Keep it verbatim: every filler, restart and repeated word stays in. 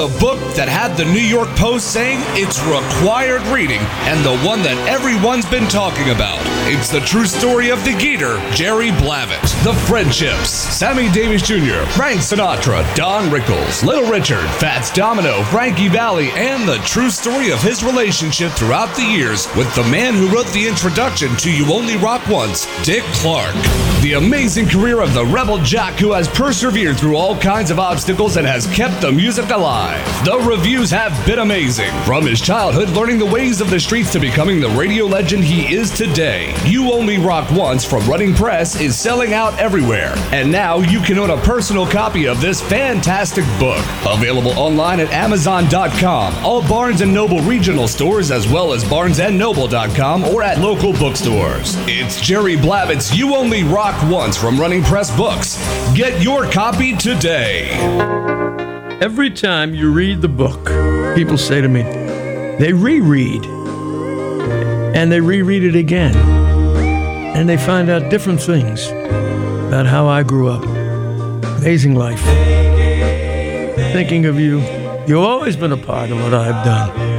A book that had the New York Post saying it's required reading and the one that everyone's been talking about. It's the true story of the Geeter, Jerry Blavat. The Friendships, Sammy Davis Junior, Frank Sinatra, Don Rickles, Little Richard, Fats Domino, Frankie Valli, and the true story of his relationship throughout the years with the man who wrote the introduction to You Only Rock Once, Dick Clark. The amazing career of the rebel jock who has persevered through all kinds of obstacles and has kept the music alive. The reviews have been amazing. From his childhood learning the ways of the streets to becoming the radio legend he is today. You Only Rock Once from Running Press is selling out everywhere. And now you can own a personal copy of this fantastic book. Available online at amazon dot com, all Barnes and Noble regional stores, as well as barnes and noble dot com or at local bookstores. It's Jerry Blavat's You Only Rock Once from Running Press Books. Get your copy today. Every time you read the book, people say to me, they reread, and they reread it again, and they find out different things about how I grew up. Amazing life. Thinking of you, you've always been a part of what I've done.